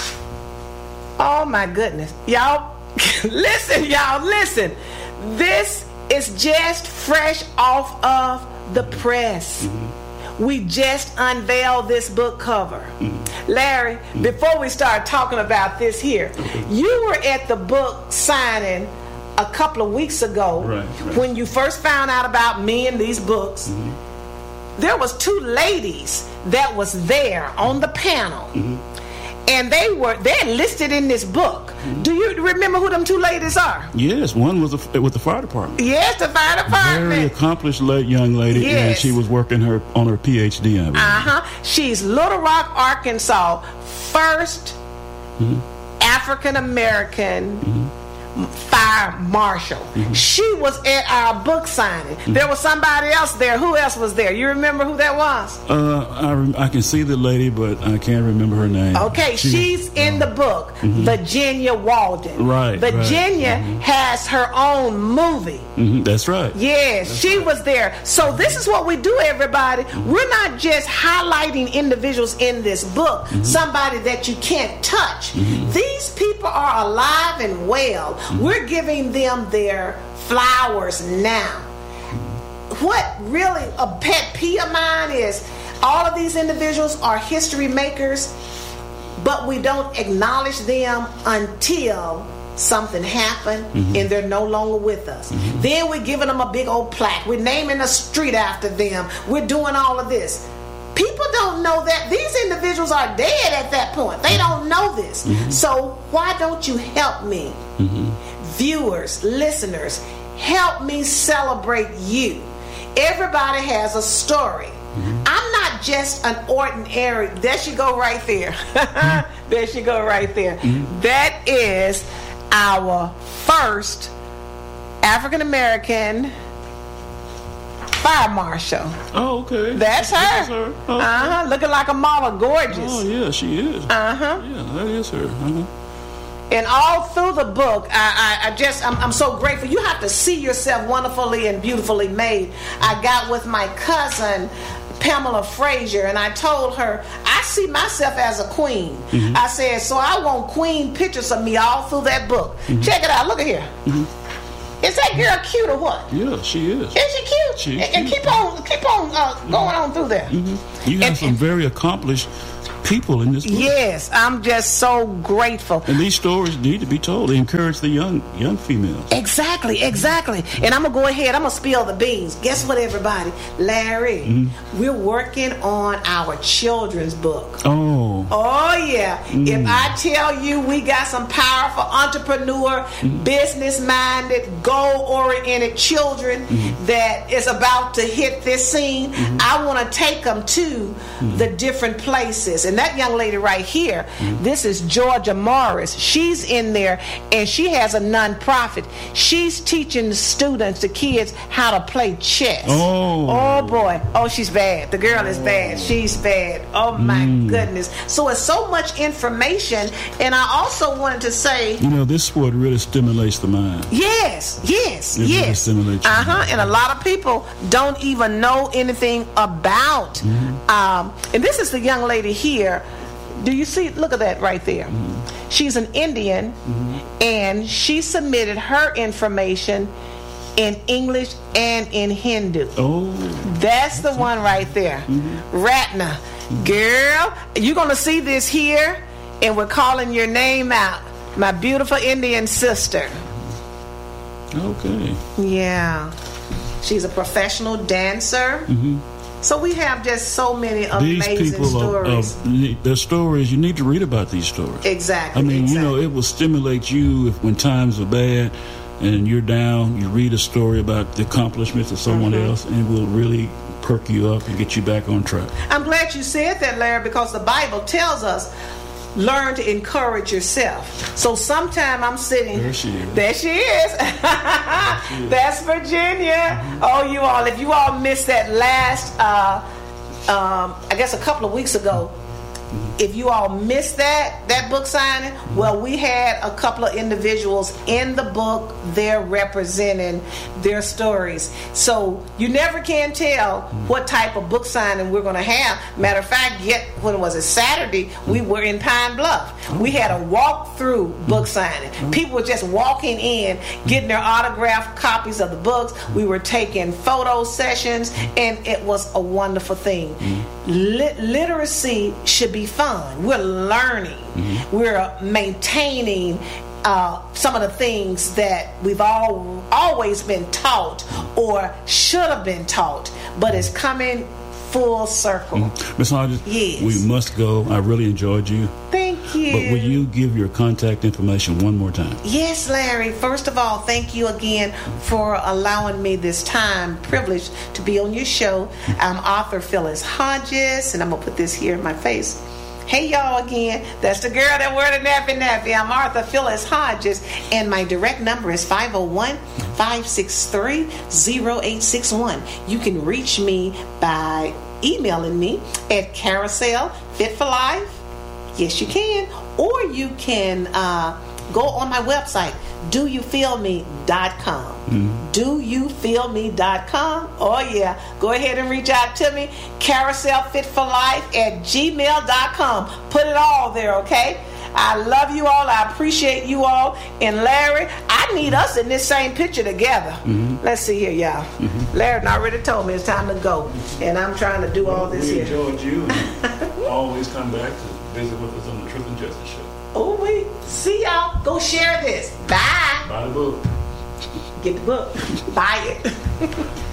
Oh my goodness. Y'all, listen, y'all, listen. This is just fresh off of the press. Mm-hmm. We just unveiled this book cover. Mm-hmm. Larry, mm-hmm. before we start talking about this here, okay. you were at the book signing a couple of weeks ago right, right. when you first found out about me and these books. Mm-hmm. There was two ladies that was there on the panel. Mm-hmm. And they were they're listed in this book. Mm-hmm. Do you remember who them two ladies are? Yes, one was a, with the fire department. Yes, the fire department. Very accomplished young lady, yes. and she was working her on her P H D. Uh huh. She's Little Rock, Arkansas, first mm-hmm. African American. Mm-hmm. fire marshal. Mm-hmm. She was at our book signing. Mm-hmm. There was somebody else there. Who else was there? You remember who that was? Uh, I, rem- I can see the lady, but I can't remember her name. Okay, she, she's in uh, the book, mm-hmm. Virginia Walden. Right. Virginia right. Mm-hmm. has her own movie. Mm-hmm. That's right. Yes, That's she right. was there. So this is what we do, everybody. Mm-hmm. We're not just highlighting individuals in this book, mm-hmm. somebody that you can't touch. Mm-hmm. These people are alive and well. Mm-hmm. We're giving them their flowers now. What really a pet peeve of mine is all of these individuals are history makers, but we don't acknowledge them until something happened mm-hmm. and they're no longer with us. Mm-hmm. Then we're giving them a big old plaque. We're naming a street after them. We're doing all of this. People don't know that these individuals are dead at that point. They don't know this. Mm-hmm. So why don't you help me? Mm-hmm. Viewers, listeners, help me celebrate you. Everybody has a story. Mm-hmm. I'm not just an ordinary. There she go right there. Mm-hmm. There she go right there. Mm-hmm. That is our first African American fire marshal. Oh, okay. That's her. That's her. Oh, okay. Uh-huh. Looking like a model, gorgeous. Oh, yeah, she is. Uh-huh. Yeah, that is her. Uh-huh. And all through the book, I, I, I just, I'm, I'm so grateful. You have to see yourself wonderfully and beautifully made. I got with my cousin Pamela Frazier, and I told her, I see myself as a queen. Mm-hmm. I said, so I want queen pictures of me all through that book. Mm-hmm. Check it out. Look at here. Mm-hmm. Is that girl cute or what? Yeah, she is. Is she cute? She is and, and cute. keep on, keep on uh, mm-hmm. going on through there. Mm-hmm. You have and, some and, very accomplished people in this book. Yes, I'm just so grateful. And these stories need to be told. They encourage the young young females. Exactly, exactly. And I'm going to go ahead. I'm going to spill the beans. Guess what, everybody? Larry, mm-hmm. we're working on our children's book. Oh. Oh, yeah. Mm. If I tell you we got some powerful entrepreneur, mm. business-minded, goal-oriented children mm. that is about to hit this scene, mm-hmm. I want to take them to mm. the different places. And that young lady right here, mm-hmm. this is Georgia Morris. She's in there, and she has a nonprofit. She's teaching the students, the kids, how to play chess. Oh. Oh, boy. Oh, she's bad. The girl is bad. She's bad. Oh, my mm. goodness. So it's so much information. And I also wanted to say... You know, this sport really stimulates the mind. Yes, yes, it yes. Really stimulates your uh-huh. mind. And a lot of people don't even know anything about... Mm-hmm. Um, and this is the young lady here. Do you see? Look at that right there. Mm-hmm. She's an Indian, mm-hmm. and she submitted her information in English and in Hindu. Oh, that's the one right there. Mm-hmm. Ratna. Mm-hmm. Girl, you're going to see this here, and we're calling your name out. My beautiful Indian sister. Okay. Yeah. She's a professional dancer. Mm-hmm. So we have just so many amazing these people stories. Are, are, their stories, you need to read about these stories. Exactly. I mean, exactly. you know, it will stimulate you if when times are bad and you're down, you read a story about the accomplishments of someone mm-hmm. else, and it will really perk you up and get you back on track. I'm glad you said that, Larry, because the Bible tells us, learn to encourage yourself. So sometime I'm sitting... There she is. There she is. There she is. That's Virginia. Mm-hmm. Oh, you all, if you all missed that last, uh, um, I guess a couple of weeks ago, mm-hmm. if you all missed that, that book signing, mm-hmm. well, we had a couple of individuals in the book, they're representing their stories. So you never can tell mm-hmm. what type of book signing we're going to have. Matter of fact, yet when was it Saturday, mm-hmm. we were in Pine Bluff. Oh. We had a walk-through mm-hmm. book signing. Mm-hmm. People were just walking in, getting their autographed copies of the books. We were taking photo sessions, and it was a wonderful thing. Mm-hmm. Lit- literacy should be fun. We're learning. Mm-hmm. We're maintaining uh, some of the things that we've all always been taught or should have been taught, but it's coming full circle. Mm-hmm. Miz Hodges, yes. we must go. I really enjoyed you. Thank you. But will you give your contact information one more time? Yes, Larry. First of all, thank you again for allowing me this time, privilege to be on your show. I'm author Phyllis Hodges, and I'm going to put this here in my face. Hey, y'all, again. That's the girl that wore the nappy nappy. I'm Arthur Phyllis Hodges, and my direct number is five oh one, five six three, oh eight six one. You can reach me by emailing me at Carousel Fit for Life. Yes, you can. Or you can uh, go on my website, do you feel me dot com. Mm-hmm. do you feel me dot com. Oh, yeah. Go ahead and reach out to me. Carousel Fit for Life at gmail dot com. Put it all there, okay? I love you all. I appreciate you all. And Larry, I need us in this same picture together. Mm-hmm. Let's see here, y'all. Mm-hmm. Larry already told me it's time to go. And I'm trying to do well, all this we here. We enjoyed you. And always come back to visit with us on the Truth and Justice Show. Oh, wait. See y'all. Go share this. Bye. Buy the book. Get the book. Buy it.